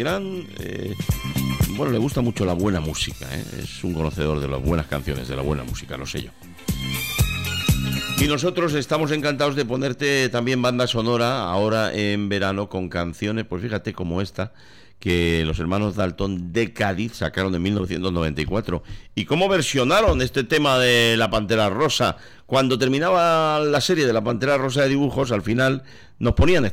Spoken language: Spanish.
Tirán, bueno, le gusta mucho la buena música, es un conocedor de las buenas canciones, de la buena música, lo sé yo. Y nosotros estamos encantados de ponerte también banda sonora ahora en verano con canciones, pues fíjate como esta, que los hermanos Dalton de Cádiz sacaron en 1994. Y cómo versionaron este tema de La Pantera Rosa. Cuando terminaba la serie de La Pantera Rosa de dibujos, al final nos ponían esta